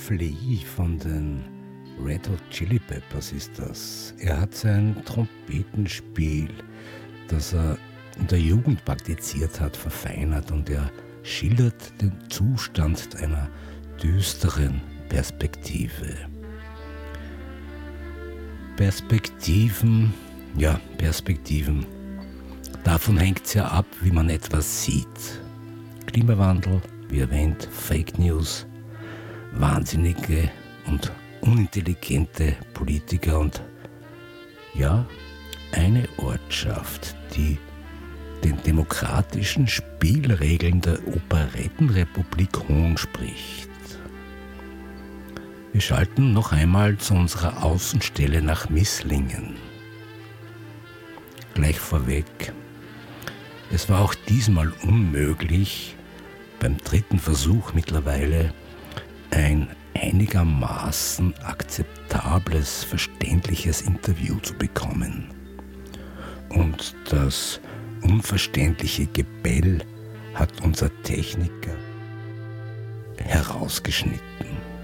Flea von den Red Hot Chili Peppers ist das. Er hat sein Trompetenspiel, das er in der Jugend praktiziert hat, verfeinert, und er schildert den Zustand einer düsteren Perspektive. Perspektiven. Davon hängt es ja ab, wie man etwas sieht. Klimawandel, wie erwähnt, Fake News, wahnsinnige und unintelligente Politiker und ja, eine Ortschaft, die den demokratischen Spielregeln der Operettenrepublik Hohn spricht. Wir schalten noch einmal zu unserer Außenstelle nach Misslingen. Gleich vorweg, es war auch diesmal unmöglich, beim dritten Versuch mittlerweile ein einigermaßen akzeptables, verständliches Interview zu bekommen. Und das unverständliche Gebell hat unser Techniker herausgeschnitten.